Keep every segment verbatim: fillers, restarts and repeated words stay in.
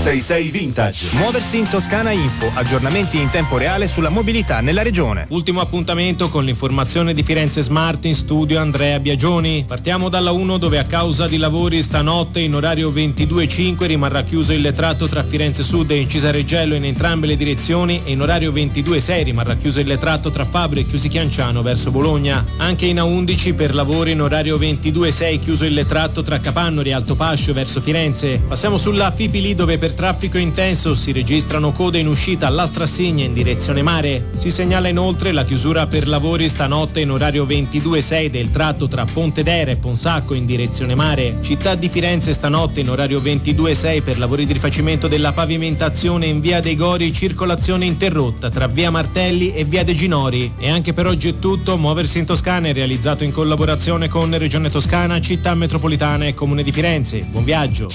sei sei Vintage. Muoversi in Toscana Info, aggiornamenti in tempo reale sulla mobilità nella regione. Ultimo appuntamento con l'informazione di Firenze Smart, in studio Andrea Biagioni. Partiamo dalla uno, dove a causa di lavori stanotte in orario ventidue e cinque rimarrà chiuso il tratto tra Firenze Sud e Incisa Reggello in entrambe le direzioni, e in orario ventidue e sei rimarrà chiuso il tratto tra Fabbri e Chiusi Chianciano verso Bologna. Anche in A undici per lavori in orario ventidue e sei chiuso il tratto tra Capannori e Altopascio verso Firenze. Passiamo sulla Fipili, dove per traffico intenso si registrano code in uscita alla Strassigna in direzione mare. Si segnala inoltre la chiusura per lavori stanotte in orario ventidue e sei del tratto tra Pontedera e Ponsacco in direzione mare. Città di Firenze stanotte in orario ventidue e sei per lavori di rifacimento della pavimentazione in via dei Gori, circolazione interrotta tra via Martelli e via De Ginori. E anche per oggi è tutto. Muoversi in Toscana è realizzato in collaborazione con Regione Toscana, Città Metropolitana e Comune di Firenze. Buon viaggio.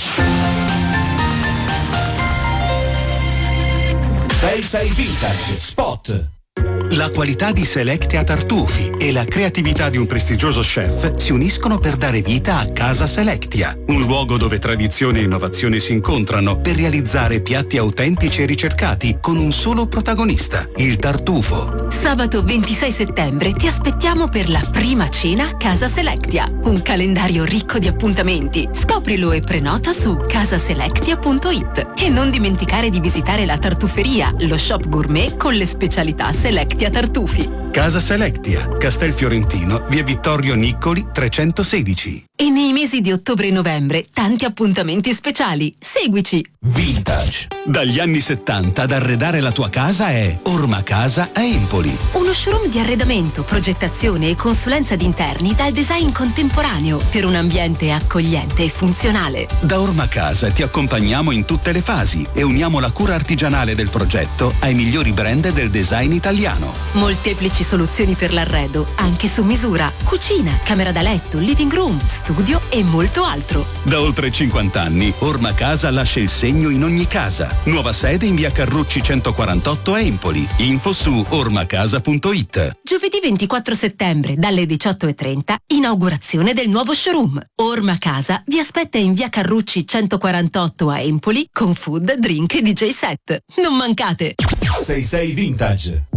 sei sei Vintage Spot. La qualità di Selectia Tartufi e la creatività di un prestigioso chef si uniscono per dare vita a Casa Selectia, un luogo dove tradizione e innovazione si incontrano per realizzare piatti autentici e ricercati con un solo protagonista, il tartufo. Sabato ventisei settembre ti aspettiamo per la prima cena Casa Selectia, un calendario ricco di appuntamenti. Scoprilo e prenota su casaselectia punto it. E non dimenticare di visitare la tartuferia, lo shop gourmet con le specialità Selectia Tartufi. Casa Selectia, Castelfiorentino, via Vittorio Niccoli trecentosedici. E nei mesi di ottobre e novembre tanti appuntamenti speciali. Seguici. Vintage. Dagli anni settanta ad arredare la tua casa è Orma Casa a Empoli. Uno showroom di arredamento, progettazione e consulenza di interni dal design contemporaneo per un ambiente accogliente e funzionale. Da Orma Casa ti accompagniamo in tutte le fasi e uniamo la cura artigianale del progetto ai migliori brand del design italiano. Molteplici soluzioni per l'arredo, anche su misura, cucina, camera da letto, living room, studio e molto altro. Da oltre cinquanta anni, Orma Casa lascia il segno in ogni casa. Nuova sede in via Carrucci centoquarantotto a Empoli. Info su ormacasa punto it. Giovedì ventiquattro settembre, dalle diciotto e trenta, inaugurazione del nuovo showroom. Orma Casa vi aspetta in via Carrucci centoquarantotto a Empoli con food, drink e D J set. Non mancate! sei sei Vintage.